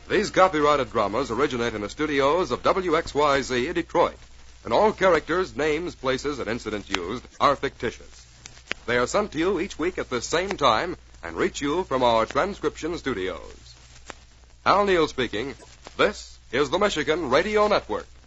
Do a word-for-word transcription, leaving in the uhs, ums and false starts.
These copyrighted dramas originate in the studios of W X Y Z in Detroit, and all characters, names, places, and incidents used are fictitious. They are sent to you each week at the same time and reach you from our transcription studios. Hal Neal speaking. This is the Michigan Radio Network.